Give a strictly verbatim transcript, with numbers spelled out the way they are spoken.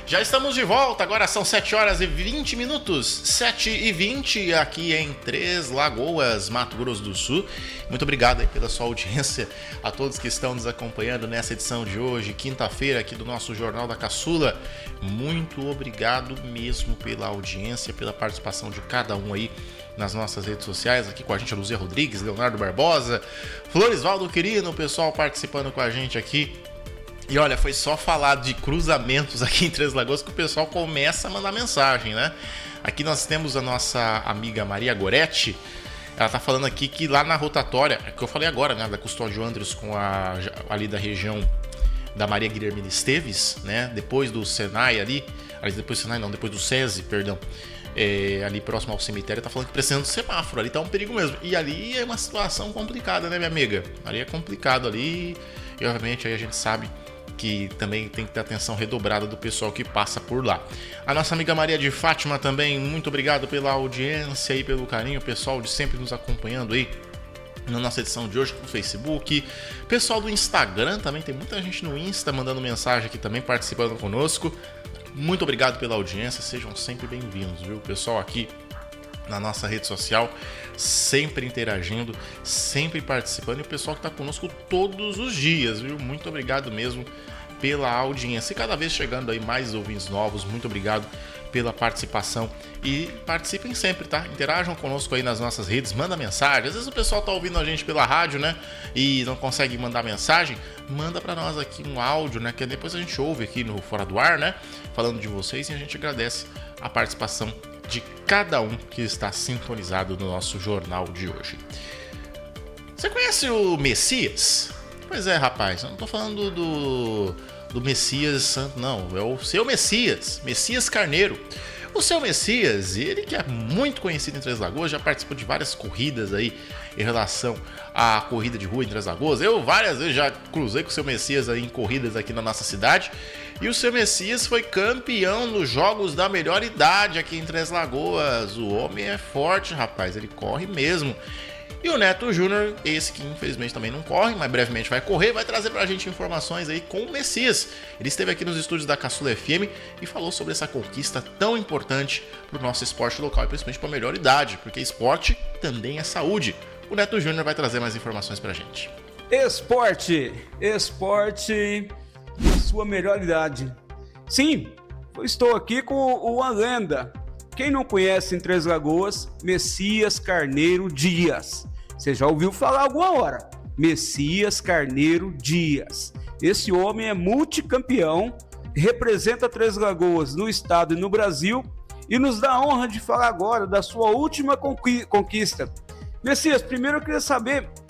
Já estamos de volta, agora são sete horas e vinte minutos, sete e vinte aqui em Três Lagoas, Mato Grosso do Sul. Muito obrigado aí pela sua audiência, a todos que estão nos acompanhando nessa edição de hoje, quinta-feira, aqui do nosso Jornal da Caçula. Muito obrigado mesmo pela audiência, pela participação de cada um aí nas nossas redes sociais, aqui com a gente a Luzia Rodrigues, Leonardo Barbosa, Floresvaldo Quirino, o pessoal participando com a gente aqui. E olha, foi só falar de cruzamentos aqui em Três Lagoas que o pessoal começa a mandar mensagem, né? Aqui nós temos a nossa amiga Maria Goretti. Ela tá falando aqui que lá na rotatória, é que eu falei agora, né? Da Custódio Andres com a ali da região da Maria Guilhermina Esteves, né? Depois do Senai ali, ali depois do Senai não, depois do SESI, perdão. É, ali próximo ao cemitério, tá falando que precisando do semáforo, ali tá um perigo mesmo. E ali é uma situação complicada, né, minha amiga? Ali é complicado ali, e obviamente aí a gente sabe que também tem que ter atenção redobrada do pessoal que passa por lá. A nossa amiga Maria de Fátima também, muito obrigado pela audiência e pelo carinho, o pessoal de sempre nos acompanhando aí na nossa edição de hoje no Facebook. Pessoal do Instagram também, tem muita gente no Insta mandando mensagem aqui também, participando conosco. Muito obrigado pela audiência, sejam sempre bem-vindos, viu? O pessoal aqui na nossa rede social, sempre interagindo, sempre participando, e o pessoal que está conosco todos os dias, viu? Muito obrigado mesmo pela audiência, e cada vez chegando aí mais ouvintes novos, muito obrigado pela participação, e participem sempre, tá? Interajam conosco aí nas nossas redes, manda mensagem. Às vezes o pessoal tá ouvindo a gente pela rádio, né, e não consegue mandar mensagem, manda para nós aqui um áudio, né, que depois a gente ouve aqui no Fora do Ar, né, falando de vocês, e a gente agradece a participação de cada um que está sintonizado no nosso jornal de hoje. Você conhece o Messias? Pois é, rapaz, eu não tô falando do, do Messias Santo, não, é o seu Messias, Messias Carneiro. O seu Messias, ele que é muito conhecido em Três Lagoas, já participou de várias corridas aí em relação à corrida de rua em Três Lagoas. Eu várias vezes já cruzei com o seu Messias aí em corridas aqui na nossa cidade. E o seu Messias foi campeão nos Jogos da Melhor Idade aqui em Três Lagoas. O homem é forte, rapaz, ele corre mesmo. E o Neto Júnior, esse que infelizmente também não corre, mas brevemente vai correr, vai trazer pra gente informações aí com o Messias. Ele esteve aqui nos estúdios da Caçula F M e falou sobre essa conquista tão importante pro nosso esporte local, e principalmente pra melhor idade, porque esporte também é saúde. O Neto Júnior vai trazer mais informações pra gente. Esporte, esporte, sua melhor idade. Sim, eu estou aqui com uma lenda. Quem não conhece em Três Lagoas, Messias Carneiro Dias. Você já ouviu falar alguma hora? Messias Carneiro Dias. Esse homem é multicampeão, representa Três Lagoas no estado e no Brasil, e nos dá a honra de falar agora da sua última conquista. Messias, primeiro eu queria saber